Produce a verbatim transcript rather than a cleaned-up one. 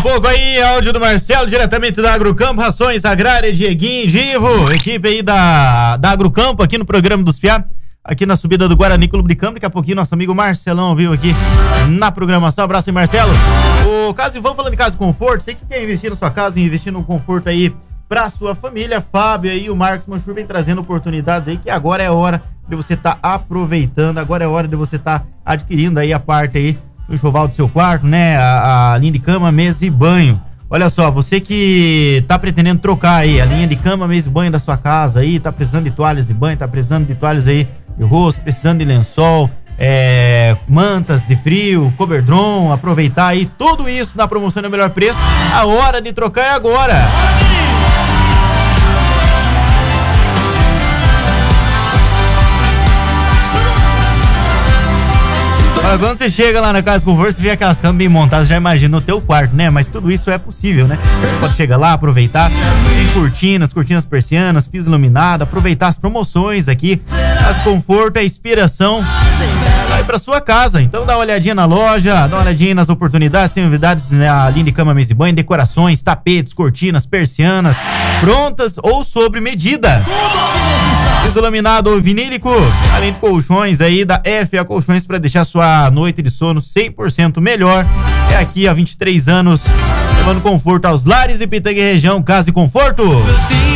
pouco aí, áudio do Marcelo, diretamente da Agrocampo, Rações Agrária, Dieguinho, Divo, equipe aí da, da Agrocampo, aqui no programa dos Piá, aqui na subida do Guarani Clube de Campo. Daqui a pouquinho nosso amigo Marcelão viu aqui na programação. Abraço aí, Marcelo. O Casa Ivan falando de casa de conforto, você que quer investir na sua casa, investir no conforto aí pra sua família, Fábio aí, o Marcos Manchur vem trazendo oportunidades aí, que agora é hora de você estar tá aproveitando, agora é hora de você estar tá adquirindo aí a parte aí do enxoval do seu quarto, né, a, a linha de cama, mesa e banho. Olha só, você que tá pretendendo trocar aí a linha de cama, mesa e banho da sua casa aí, tá precisando de toalhas de banho, tá precisando de toalhas aí de rosto, precisando de lençol, é, mantas de frio, coberdron, aproveitar aí tudo isso na promoção do melhor preço. A hora de trocar é agora. Quando você chega lá na Casa Conforto, você vê aquelas camas bem montadas, já imagina no teu quarto, né? Mas tudo isso é possível, né? Você pode chegar lá, aproveitar, tem cortinas, cortinas persianas, piso iluminado, aproveitar as promoções aqui. Casa Conforto é inspiração, vai pra sua casa. Então dá uma olhadinha na loja, dá uma olhadinha nas oportunidades, tem novidades, né? A linha de cama, mesa e banho, decorações, tapetes, cortinas, persianas, prontas ou sob medida. Piso laminado ou vinílico, além de colchões aí da F A Colchões para deixar sua noite de sono cem por cento melhor. É aqui há vinte e três anos, levando conforto aos lares de Pitanga e região. Casa e Conforto.